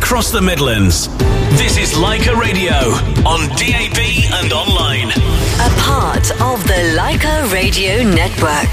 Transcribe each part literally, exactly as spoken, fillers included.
across the Midlands. This is Leica Radio on D A B and online. A part of the Leica Radio Network.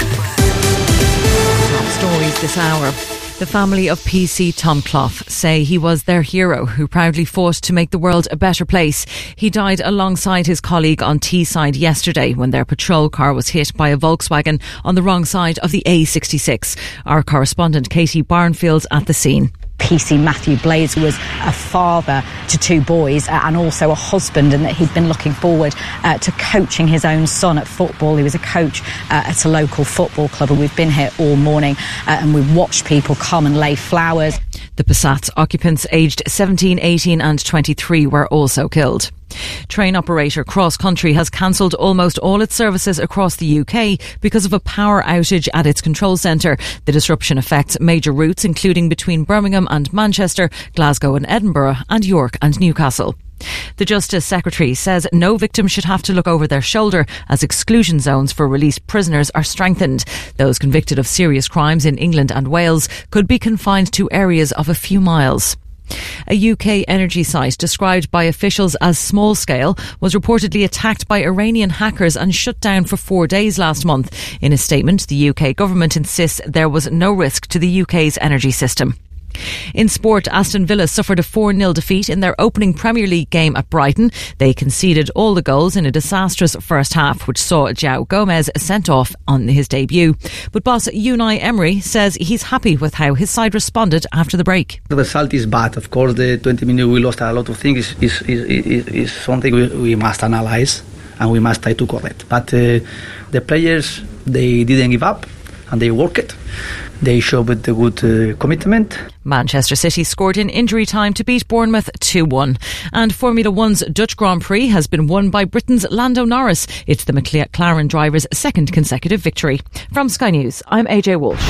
Top stories this hour. The family of P C Tom Clough say he was their hero who proudly fought to make the world a better place. He died alongside his colleague on Teesside yesterday when their patrol car was hit by a Volkswagen on the wrong side of the A sixty-six. Our correspondent Katie Barnfield's at the scene. P C Matthew Blaze was a father to two boys uh, and also a husband, and that he'd been looking forward uh, to coaching his own son at football. He was a coach uh, at a local football club, and we've been here all morning uh, and we've watched people come and lay flowers. The Passat's occupants aged seventeen, eighteen and twenty-three were also killed. Train operator Cross Country has cancelled almost all its services across the U K because of a power outage at its control centre. The disruption affects major routes including between Birmingham and Manchester, Glasgow and Edinburgh, and York and Newcastle. The Justice Secretary says no victim should have to look over their shoulder as exclusion zones for released prisoners are strengthened. Those convicted of serious crimes in England and Wales could be confined to areas of a few miles. A U K energy site described by officials as small scale was reportedly attacked by Iranian hackers and shut down for four days last month. In a statement, the U K government insists there was no risk to the U K's energy system. In sport, Aston Villa suffered a four nil defeat in their opening Premier League game at Brighton. They conceded all the goals in a disastrous first half, which saw João Gomez sent off on his debut. But boss Unai Emery says he's happy with how his side responded after the break. The result is bad. Of course, the twenty minutes we lost a lot of things is, is, is, is something we, we must analyse and we must try to correct. But uh, the players, they didn't give up and they worked it. They showed a good uh, commitment. Manchester City scored in injury time to beat Bournemouth two one. And Formula One's Dutch Grand Prix has been won by Britain's Lando Norris. It's the McLaren driver's second consecutive victory. From Sky News, I'm A J Walsh.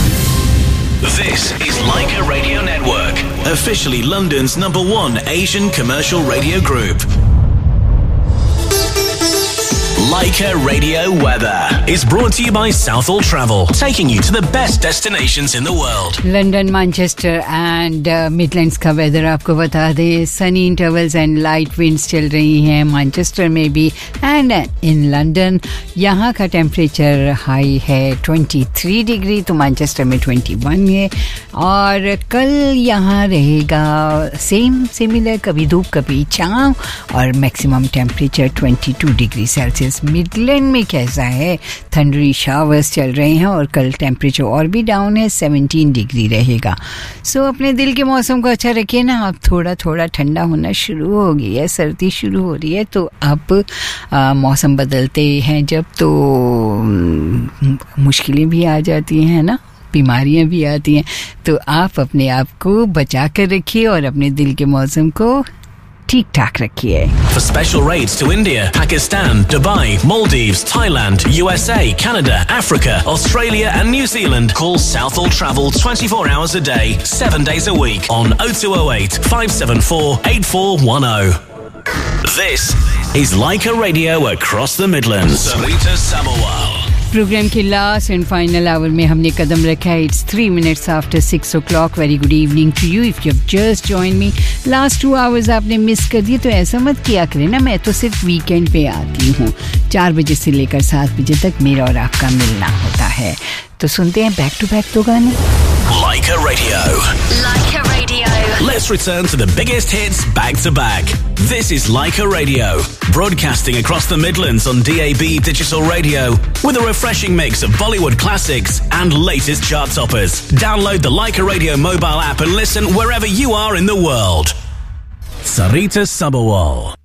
This is Leica Radio Network, officially London's number one Asian commercial radio group. Leica Radio Weather is brought to you by Southall Travel, taking you to the best destinations in the world. London, Manchester and uh, Midlands का weather आपको बता दें. Sunny intervals and light winds चल रही हैं Manchester में भी and uh, in London. यहाँ का temperature high है twenty-three degree, तो Manchester में twenty-one है. और कल यहाँ रहेगा same similar, कभी धूप कभी छाँव और maximum temperature twenty-two degree Celsius. Midland में कैसा है? थंडरी शावर्स चल रहे हैं और कल टेम्परेचर और भी डाउन है, seventeen डिग्री रहेगा. सो so, अपने दिल के मौसम को अच्छा रखिए ना. अब थोड़ा थोड़ा ठंडा होना शुरू हो गई है, सर्दी शुरू हो रही है, तो अब आ, मौसम बदलते हैं जब तो मुश्किलें भी आ जाती हैं ना, बीमारियां भी आती हैं. तो आप अपने आप को बचा कर रखिए और अपने दिल के मौसम को ठीक ठाक रखिए. For special rates to India, Pakistan, Dubai, Maldives, Thailand, U S A, Canada, Africa, Australia and New Zealand, call Southall Travel twenty-four hours a day, seven days a week on oh two oh eight, five seven four, eight four one oh. This is Leica Radio across the Midlands. Sarita Sabawal. Programme के last and final our में हमने कदम रखा है. It's three minutes after six O clock. Very good evening to you. If you have just join me, last two hours आपने miss कर दिए तो ऐसा मत किया करें ना. मैं तो सिर्फ वीकेंड पे आती हूँ. चार बजे से लेकर सात बजे तक मेरा और आपका मिलना होता है. तो सुनते हैं बैक टू बैक दो गाने. Leica Radio. Leica Radio. Let's return to the biggest hits back to back. This is Leica Radio, broadcasting across the Midlands on D A B Digital Radio with a refreshing mix of Bollywood classics and latest chart toppers. Download the Leica Radio mobile app and listen wherever you are in the world. Sarita Sabawal.